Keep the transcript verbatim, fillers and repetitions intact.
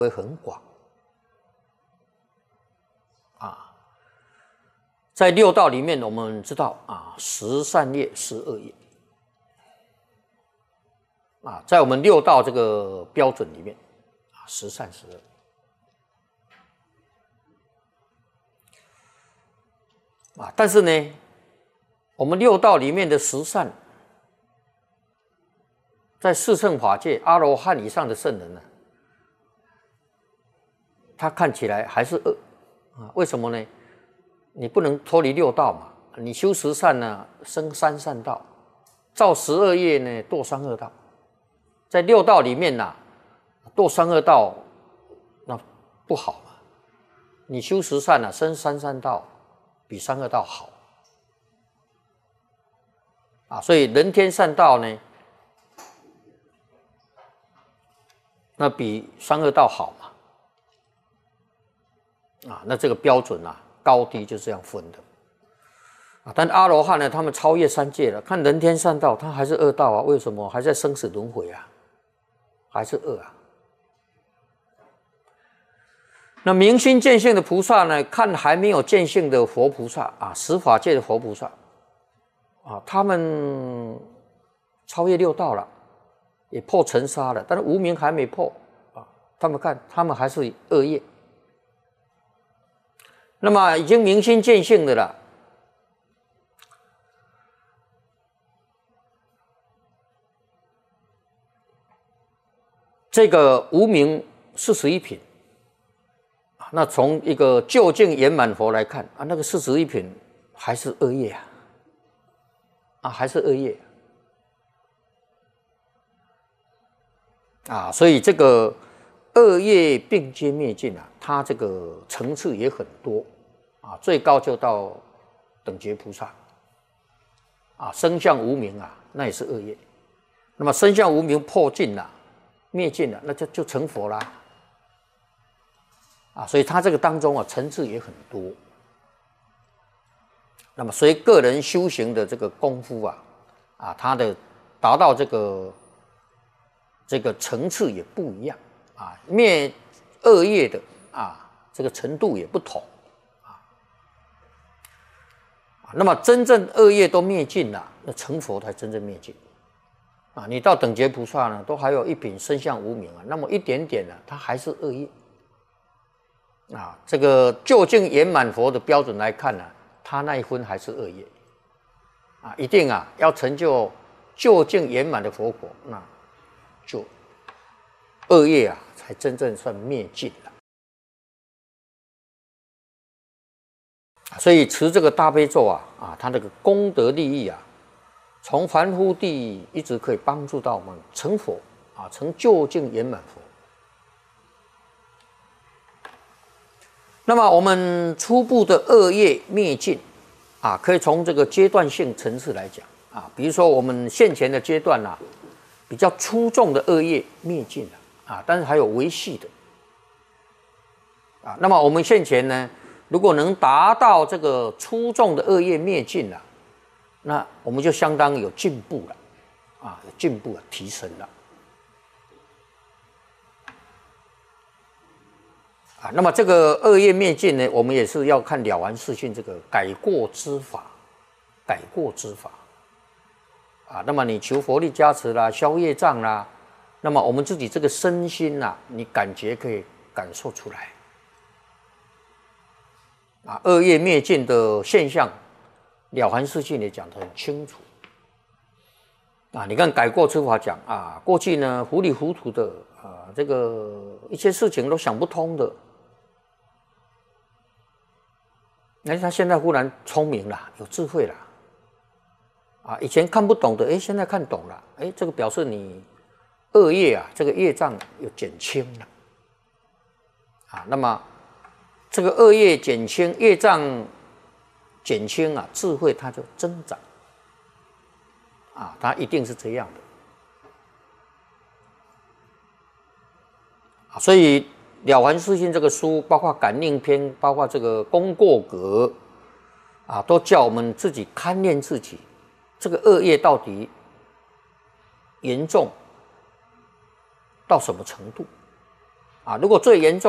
会很广啊。在六道里面，我们知道啊，十善业、十恶业啊，在我们六道这个标准里面啊，十善十恶。啊，但是呢，我们六道里面的十善，在四乘法界阿罗汉以上的圣人呢，他看起来还是恶啊？为什么呢？你不能脱离六道嘛，你修十善呢，生三善道；造十恶业呢，堕三恶道。在六道里面呐，堕三恶道那不好嘛。你修十善呢，生三善道。比三恶道好啊，所以人天善道呢，那比三恶道好嘛啊，那这个标准啊，高低就这样分的啊。但阿罗汉呢，他们超越三界了，看人天善道，他还是恶道啊？为什么？还在生死轮回啊，还是恶啊？那明心见性的菩萨呢，看还没有见性的佛菩萨啊，十法界的佛菩萨啊，他们超越六道了，也破尘沙了，但是无明还没破啊。他们看，他们还是恶业。那么已经明心见性的了，这个无明四十一品。那从一个究竟圆满佛来看啊，那个四十一品还是恶业啊，啊还是恶业啊，所以这个恶业并皆灭尽啊，它这个层次也很多啊，最高就到等觉菩萨啊，生相无明啊，那也是恶业。那么生相无明破尽了、灭尽了，那就就成佛啦。啊，所以他这个当中啊，层次也很多。那么随个人修行的这个功夫啊，啊，他的达到这个这个层次也不一样啊，灭恶业的啊，这个程度也不同啊。那么真正恶业都灭尽了，那成佛才真正灭尽啊。你到等觉菩萨呢，都还有一品生相无明啊，那么一点点呢、啊，它还是恶业。啊，这个究竟圆满佛的标准来看呢、啊，他那一分还是恶业啊，一定啊要成就究竟圆满的佛果，那就恶业啊才真正算灭尽了。所以持这个大悲咒啊啊，它这个功德利益啊，从凡夫地一直可以帮助到我们成佛啊，成究竟圆满佛。那么我们初步的恶业灭尽啊，可以从这个阶段性层次来讲啊，比如说我们现前的阶段啊，比较粗重的恶业灭尽了啊，但是还有微细的啊。那么我们现前呢，如果能达到这个粗重的恶业灭尽了，那我们就相当有进步了啊，有进步了，提升了。啊，那么这个恶业灭尽呢，我们也是要看了凡四训这个改过之法，改过之法啊。那么你求佛力加持啦，消业障啦，那么我们自己这个身心呐、啊，你感觉可以感受出来啊。恶业灭尽的现象，了凡四训也讲得很清楚啊。你看改过之法讲啊，过去呢糊里糊涂的啊，这个一些事情都想不通的。哎，他现在忽然聪明了，有智慧了，啊，以前看不懂的，哎，现在看懂了，哎，这个表示你恶业啊，这个业障有减轻了，啊，那么这个恶业减轻，业障减轻啊，智慧它就增长，啊，它一定是这样的，啊，所以。了凡四训这个书，包括感应篇，包括这个功过格，啊，都叫我们自己勘验自己，这个恶业到底严重到什么程度？ 啊，如果最严重。